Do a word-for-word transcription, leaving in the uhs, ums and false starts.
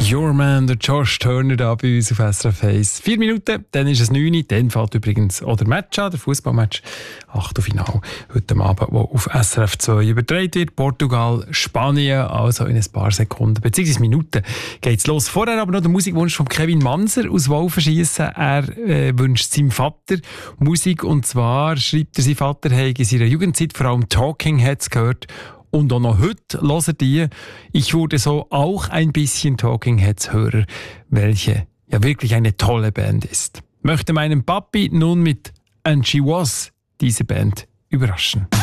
Your Man, der Josh Turner da bei uns auf S R F eins. Vier Minuten, dann ist es neun. Dann fällt übrigens auch der Match an, der Fußballmatch. Achtelfinale heute Abend, wo auf S R F zwei übertragen wird. Portugal, Spanien, also in ein paar Sekunden, beziehungsweise Minuten geht's los. Vorher aber noch der Musikwunsch von Kevin Manser aus Wolfenschiessen. Er äh, wünscht seinem Vater Musik, und zwar schreibt er, sein Vater habe in seiner Jugendzeit vor allem Talking Heads gehört. Und auch noch heute hören die. Ich wurde so auch ein bisschen Talking Heads Hörer, welche ja wirklich eine tolle Band ist. Möchte meinen Papi nun mit And She Was diese Band überraschen.